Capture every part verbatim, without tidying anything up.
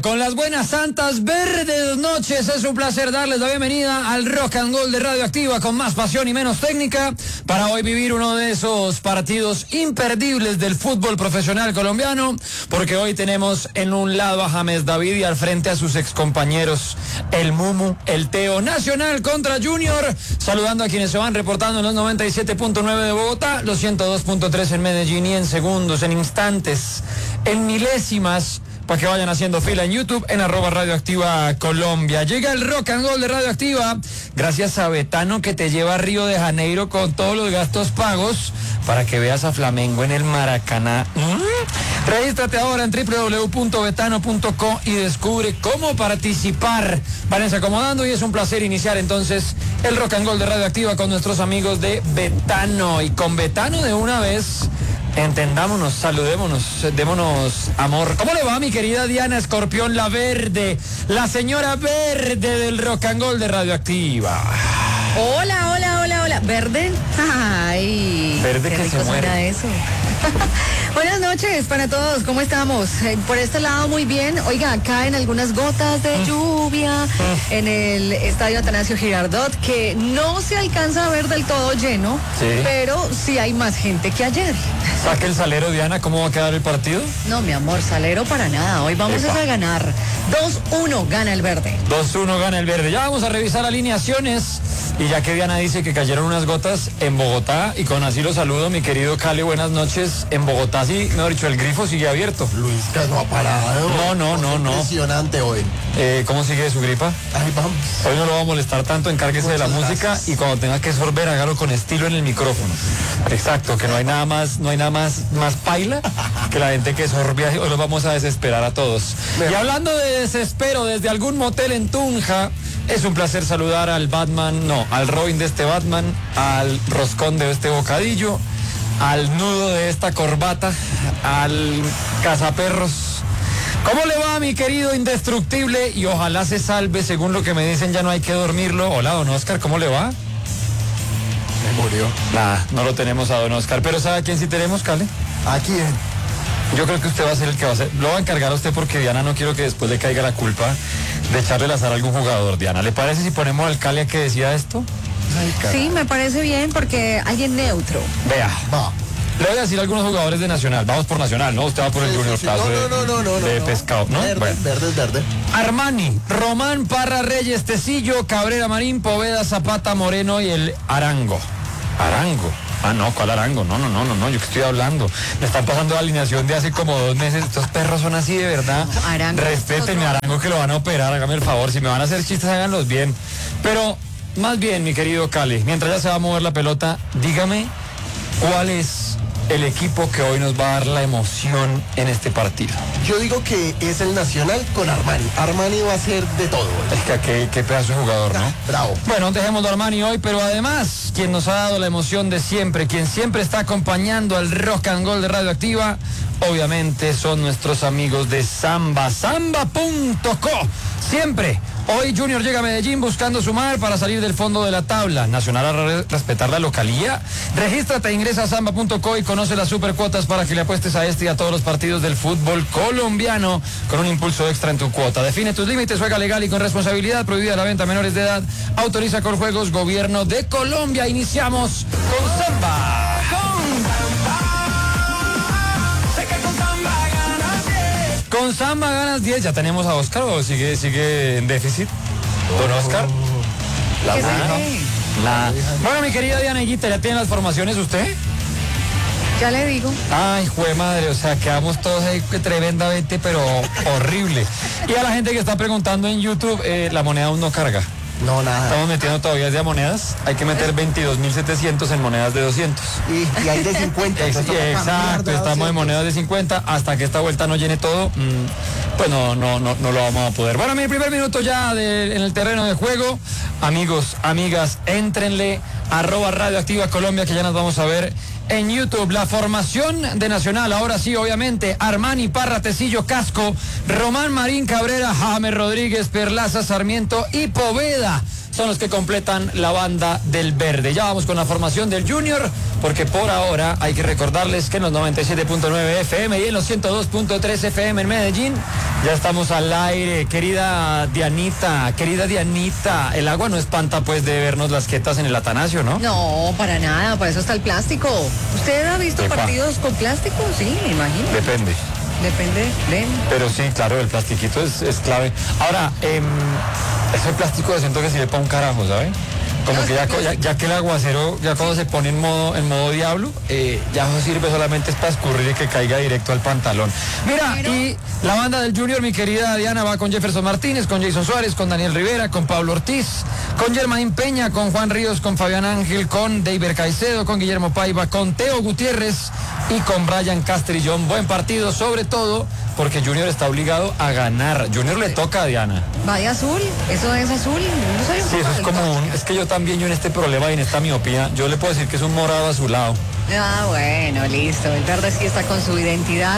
con las buenas santas verdes noches. Es un placer darles la bienvenida al Rock and Roll de Radioactiva con más pasión y menos técnica para hoy vivir uno de esos partidos imperdibles del fútbol profesional colombiano, porque hoy tenemos en un lado a James David y al frente a sus excompañeros, el Mumu, el Teo. Nacional contra Junior, saludando a quienes se van reportando en los noventa y siete punto nueve de Bogotá, los ciento dos punto tres en Medellín y en segundos, en instantes, en milésimas, para que vayan haciendo fila en YouTube, en arroba Radioactiva Colombia. Llega el Rock and Roll de Radioactiva, gracias a Betano, que te lleva a Río de Janeiro con todos los gastos pagos, para que veas a Flamengo en el Maracaná. ¿Mm? Regístrate ahora en doble u doble u doble u punto betano punto co y descubre cómo participar. Váyanse acomodando y es un placer iniciar entonces el Rock and Roll de Radioactiva con nuestros amigos de Betano. Y con Betano de una vez, entendámonos, saludémonos, démonos amor. ¿Cómo le va, mi querida Diana Escorpión, la verde, la señora verde del Rock and Roll de Radioactiva? Hola, hola, hola, hola. ¿Verde? Ay, verde qué que rico se muere. Suena eso. Buenas noches para todos, ¿cómo estamos? Eh, por este lado muy bien. Oiga, caen algunas gotas de lluvia en el estadio Atanasio Girardot, que no se alcanza a ver del todo lleno, sí, pero sí hay más gente que ayer. Saque el salero, Diana, ¿cómo va a quedar el partido? No, mi amor, salero para nada. Hoy vamos Epa. a ganar. dos uno gana el verde. dos uno gana el verde. Ya vamos a revisar alineaciones. Y ya que Diana dice que cayeron unas gotas en Bogotá, y con así lo saludo, mi querido Cali, buenas noches. En Bogotá, sí, mejor dicho, el grifo sigue abierto. Luis, que no ha parado. No, no, no, no. Impresionante hoy. Eh, ¿Cómo sigue su gripa? Ahí vamos. Hoy no lo va a molestar tanto, encárguese de la Muchas música gracias. y cuando tenga que sorber, hágalo con estilo en el micrófono. Exacto, que no hay nada más, no hay nada más, más paila que la gente que sorbe así. Hoy los vamos a desesperar a todos. Y hablando de desespero, desde algún motel en Tunja, es un placer saludar al Batman, no, al Robin de este Batman, al roscón de este bocadillo, al nudo de esta corbata, al cazaperros. ¿Cómo le va, mi querido indestructible? Y ojalá se salve, según lo que me dicen, ya no hay que dormirlo. Hola, don Oscar, ¿cómo le va? Me murió. Nah, no lo tenemos a don Oscar, pero ¿sabe a quién sí tenemos, Cale? ¿A quién? Yo creo que usted va a ser el que va a ser. Lo va a encargar a usted porque Diana no quiero que después le caiga la culpa de echarle el azar a algún jugador. Diana, ¿le parece si ponemos al Cali a que decida esto? Ay, caray. Sí, me parece bien porque alguien neutro. Vea, Va. le voy a decir a algunos jugadores de Nacional. Vamos por Nacional, ¿no? Usted va por el Sí, Junior sí, sí. Plazo No, no, no, no, no, de no. pescado, ¿no? Verde, Bueno. verde, verde. Armani, Román, Parra, Reyes, Tecillo, Cabrera, Marín, Poveda, Zapata, Moreno y el Arango. Arango. Ah, no, ¿cuál Arango? No, no, no, no, no, yo que estoy hablando. Me están pasando la alineación de hace como dos meses. Estos perros son así de verdad. Arango. Respétenme, Arango, que lo van a operar, hágame el favor. Si me van a hacer chistes, háganlos bien. Pero, más bien, mi querido Cali, mientras ya se va a mover la pelota, dígame cuál es el equipo que hoy nos va a dar la emoción en este partido. Yo digo que es el Nacional con Armani. Armani va a ser de todo. Es que qué, qué pedazo de jugador, ¿no? Bravo. Bueno, dejemos a Armani hoy, pero además, quien nos ha dado la emoción de siempre, quien siempre está acompañando al Rock and Roll de Radioactiva, obviamente son nuestros amigos de Samba, samba punto co. Siempre. Hoy Junior llega a Medellín buscando sumar para salir del fondo de la tabla. Nacional a re- respetar la localía. Regístrate, ingresa a samba punto co y conoce las supercuotas para que le apuestes a este y a todos los partidos del fútbol colombiano con un impulso extra en tu cuota. Define tus límites, juega legal y con responsabilidad. Prohibida la venta a menores de edad. Autoriza con juegos Gobierno de Colombia. Iniciamos con Samba. Con Samba ganas diez. ¿Ya tenemos a Oscar o sigue, sigue en déficit? ¿Don Oscar? La ¿Qué se buena. cree? La... Bueno, mi querida Dianeguita, ¿ya tienen las formaciones usted? Ya le digo. Ay, jue madre, o sea, quedamos todos ahí tremendamente, pero horrible. Y a la gente que está preguntando en YouTube, eh, la moneda aún no carga. No, nada. Estamos metiendo todavía de monedas. Hay que meter veintidós mil setecientos en monedas de doscientos. Y, y hay de cincuenta. Ex- entonces toca cambiar Exacto, de estamos en doscientos. monedas de cincuenta. Hasta que esta vuelta no llene todo, mmm, pues no, no, no, no lo vamos a poder. Bueno, mi primer minuto ya de, en el terreno de juego. Amigos, amigas, éntrenle, arroba Radioactiva Colombia, que ya nos vamos a ver en YouTube. La formación de Nacional, ahora sí, obviamente: Armani, Parra, Tecillo, Casco, Román, Marín, Cabrera, James Rodríguez, Perlaza, Sarmiento y Poveda. son los que completan la banda del verde. Ya vamos con la formación del Junior, porque por ahora hay que recordarles que en los noventa y siete punto nueve F M y en los ciento dos punto tres F M en Medellín ya estamos al aire. Querida Dianita, querida Dianita, el agua no espanta pues de vernos las quietas en el Atanasio, ¿no? No, para nada, para eso está el plástico. ¿Usted ha visto Epa. partidos con plástico? Sí, me imagino. Depende. Depende de... Pero sí, claro, el plastiquito es, es clave. Ahora, eh, ese plástico siento que sirve para un carajo, ¿sabe? Como que ya, ya, ya que el aguacero, ya cuando se pone en modo, en modo diablo, eh, ya no sirve solamente es para escurrir y que caiga directo al pantalón. Mira, Pero... y la banda del Junior, mi querida Diana, va con Jefferson Martínez, con Jason Suárez, con Daniel Rivera, con Pablo Ortiz, con Germain Peña, con Juan Ríos, con Fabián Ángel, con David Caicedo, con Guillermo Paiva, con Teo Gutiérrez y con Brian Castrillón. Buen partido, sobre todo porque Junior está obligado a ganar. Junior le toca a Diana. Vaya azul, eso es azul. No soy un Sí, eso es como un... Es que yo también, yo en este problema y en esta miopía, yo le puedo decir que es un morado azulado. Ah, bueno, listo. El verde sí está con su identidad.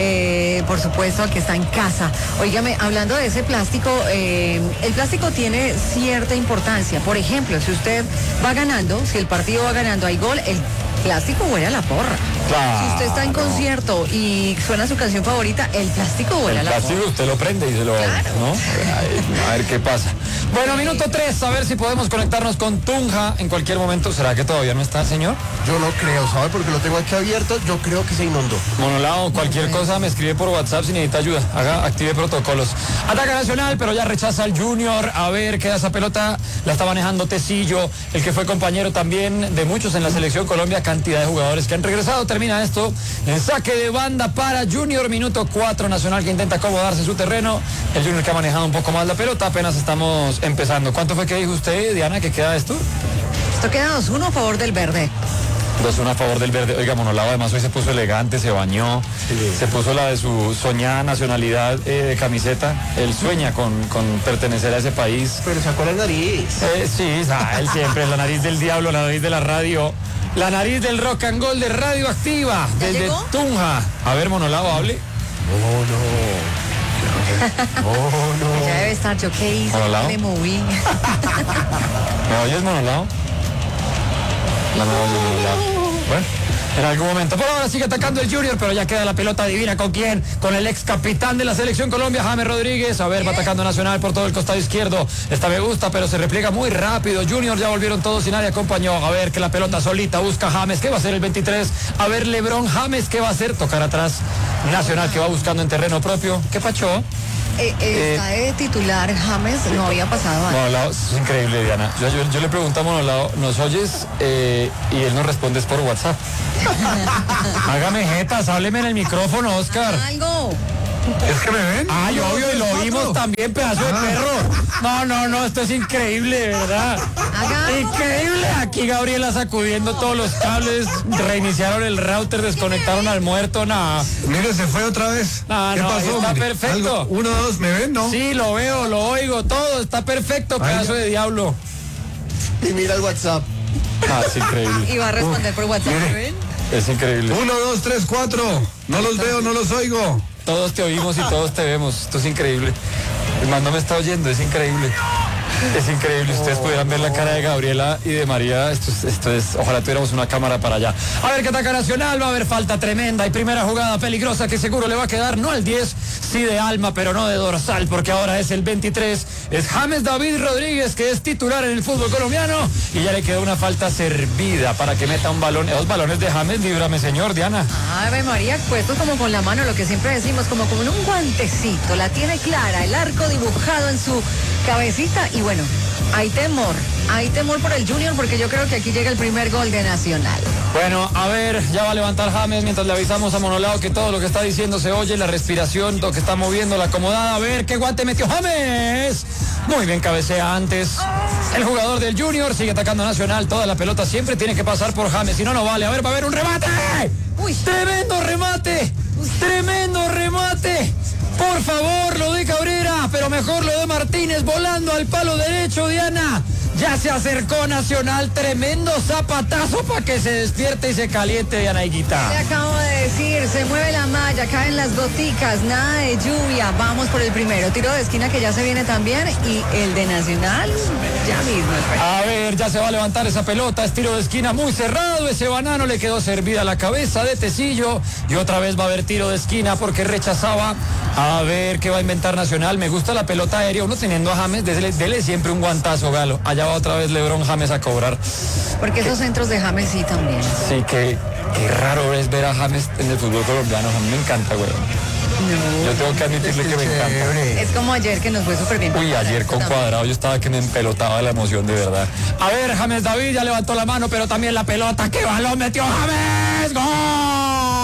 Eh, por supuesto, que está en casa. Óigame, hablando de ese plástico, eh, el plástico tiene cierta importancia. Por ejemplo, si usted va ganando, si el partido va ganando, hay gol, el plástico huele a la porra. Claro. Si usted está en concierto y suena su canción favorita, el plástico huele El a la plástico porra. usted lo prende y se lo... Claro. ¿no? A ver qué pasa. Bueno, minuto tres, a ver si podemos conectarnos con Tunja en cualquier momento. ¿Será que todavía no está, señor? Yo no creo, ¿sabe? Porque lo tengo aquí abierto, yo creo que se inundó. Monolao, cualquier cosa me escribe por WhatsApp si necesita ayuda. Haga, active protocolos. Ataca Nacional, pero ya rechaza al Junior. A ver, queda esa pelota, la está manejando Tecillo, el que fue compañero también de muchos en la Selección Colombia. Cantidad de jugadores que han regresado. Termina esto en saque de banda para Junior. Minuto cuatro, Nacional que intenta acomodarse en su terreno. El Junior que ha manejado un poco más la pelota. Apenas estamos empezando. ¿Cuánto fue que dijo usted, Diana, que queda esto? Esto queda dos uno a favor del verde. dos uno a favor del verde. Oiga, Monolao además hoy se puso elegante, se bañó, sí. Se puso la de su soñada nacionalidad eh, de camiseta. Él sueña con, con pertenecer a ese país. Pero sacó la nariz. Eh, sí, ah, él siempre, la nariz del diablo, la nariz de la radio. La nariz del rock and roll de Radioactiva, desde llegó? Tunja. A ver, Monolao, hable. No, no. No, no. Ya debe estar, yo qué hice, Monolao. me moví. ¿Me oyes, Monolao? La me oye, Monolao. Bueno, en algún momento. Por ahora sigue atacando el Junior, pero ya queda la pelota divina. ¿Con quién? Con el ex capitán de la Selección Colombia, James Rodríguez. A ver, va atacando Nacional por todo el costado izquierdo. Esta me gusta, pero se repliega muy rápido. Junior ya volvieron todos y nadie acompañó. A ver, que la pelota solita busca James. ¿Qué va a hacer el veintitrés? A ver, Lebrón James, ¿qué va a hacer? Tocar atrás. Nacional que va buscando en terreno propio. ¿Qué pachó? Eh, eh, está de titular James, no había pasado antes. Monolao, es increíble, Diana. Yo, yo, yo le pregunto a Monolao, ¿nos oyes? Eh, y él nos responde es por WhatsApp. Hágame jetas, hábleme en el micrófono, Oscar. Algo. ¿Es que me ven? Ay, Uno, obvio, y lo tres, oímos cuatro. también, pedazo de Ah. perro. No, no, no, esto es increíble, ¿verdad? Haga algo. Increíble. Aquí Gabriela sacudiendo todos los cables, reiniciaron el router, desconectaron al muerto, nada. Mire, se fue otra vez. No, ¿Qué no, pasó? está Mire, perfecto. algo- Uno, dos, ¿me ven? No. Sí, lo veo, lo oigo, todo está perfecto, Ay, pedazo ya. de diablo. Y mira el WhatsApp. Ah, es increíble. Y va a responder por WhatsApp, mire. ¿ven? Es increíble. Uno, dos, tres, cuatro. No los veo, no los oigo. Todos te oímos y todos te vemos. Esto es increíble. El mando me está oyendo, es increíble. Es increíble. Ustedes pudieran ver la cara de Gabriela y de María. Esto es, esto es, ojalá tuviéramos una cámara para allá. A ver qué ataca Nacional. Va a haber falta tremenda. Y primera jugada peligrosa que seguro le va a quedar, no al diez, sí de alma, pero no de dorsal, porque ahora es el veintitrés. Es James David Rodríguez, que es titular en el fútbol colombiano. Y ya le quedó una falta servida para que meta un balón. Dos balones de James, líbrame, señor, Diana. Ave María, puesto como con la mano, lo que siempre decimos, como con un guantecito. La tiene clara, el arco dibujado en su cabecita. Y bueno, hay temor, hay temor por el Junior, porque yo creo que aquí llega el primer gol de Nacional. Bueno, a ver, ya va a levantar James mientras le avisamos a Monolao que todo lo que está diciendo se oye, la respiración, lo que está moviendo, la acomodada. A ver, qué guante metió James. Muy bien, cabecea antes. El jugador del Junior sigue atacando a Nacional. Toda la pelota siempre tiene que pasar por James, si no, no vale. A ver, va a haber un remate. Uy. Tremendo remate. Tremendo remate. Por favor, lo de Cabrera, pero mejor lo de Martínez volando al palo derecho, Diana. Ya se acercó Nacional, tremendo zapatazo para que se despierte y se caliente de Anaiguita. Le acabo de decir, se mueve la malla, caen las goticas, nada de lluvia. Vamos por el primero. Tiro de esquina que ya se viene también y el de Nacional ya mismo. A ver, ya se va a levantar esa pelota, es tiro de esquina muy cerrado, ese banano le quedó servida la cabeza de Tecillo y otra vez va a haber tiro de esquina porque rechazaba. A ver qué va a inventar Nacional, me gusta la pelota aérea, uno teniendo a James, dele, dele siempre un guantazo, Galo. Allá va otra vez LeBron James a cobrar. Porque esos centros de James sí también. Sí, que qué raro es ver a James en el fútbol colombiano, a mí me encanta, güey. No. Yo tengo que admitirle que me encanta. Es como ayer que nos fue súper bien. Uy, ayer con Cuadrado yo estaba que me empelotaba la emoción de verdad. A ver, James David ya levantó la mano, pero también la pelota. ¡Qué balón metió James! ¡Gol!